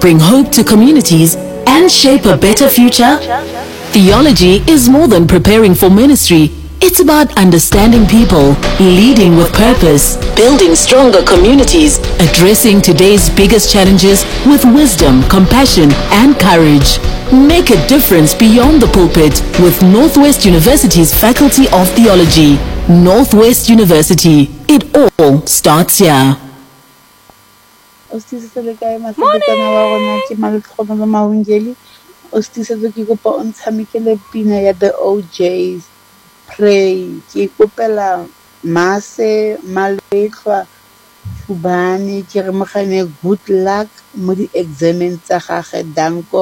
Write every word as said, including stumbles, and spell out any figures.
bring hope to communities, and shape a better future? Theology is more than preparing for ministry. It's about understanding people, leading with purpose, building stronger communities, addressing today's biggest challenges with wisdom, compassion, and courage. Make a difference beyond the pulpit with Northwest University's Faculty of Theology. Northwest University. It all starts here. The O Js. Pray. Ke kopela Mase Malekwa Fubani ke re mogane good luck mo di exam tsa gagwe danko